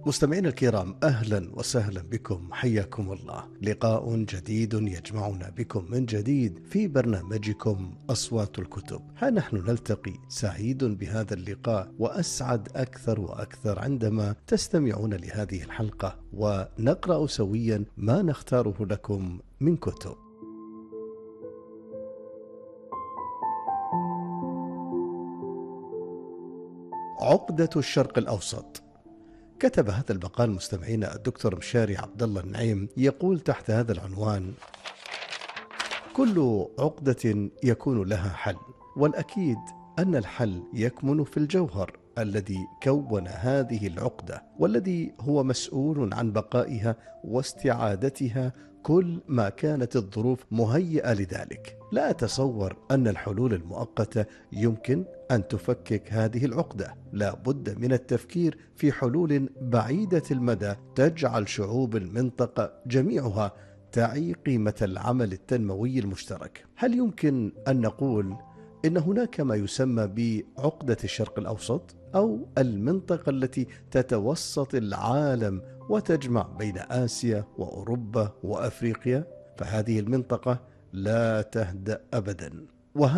مستمعينا الكرام، أهلا وسهلا بكم، حياكم الله. لقاء جديد يجمعنا بكم من جديد في برنامجكم أصوات الكتب. ها نحن نلتقي، سعيد بهذا اللقاء وأسعد أكثر وأكثر عندما تستمعون لهذه الحلقة ونقرأ سويا ما نختاره لكم من كتب. عقدة الشرق الأوسط. كتب هذا المقال مستمعينا الدكتور مشاري عبد الله النعيم، يقول تحت هذا العنوان: كل عقدة يكون لها حل، والأكيد أن الحل يكمن في الجوهر الذي كون هذه العقدة، والذي هو مسؤول عن بقائها واستعادتها كل ما كانت الظروف مهيئة لذلك. لا أتصور أن الحلول المؤقتة يمكن أن تفكك هذه العقدة. لا بد من التفكير في حلول بعيدة المدى تجعل شعوب المنطقة جميعها تعي قيمة العمل التنموي المشترك. هل يمكن أن نقول إن هناك ما يسمى بعقدة الشرق الأوسط، أو المنطقة التي تتوسط العالم وتجمع بين آسيا وأوروبا وأفريقيا؟ فهذه المنطقة لا تهدأ أبدا.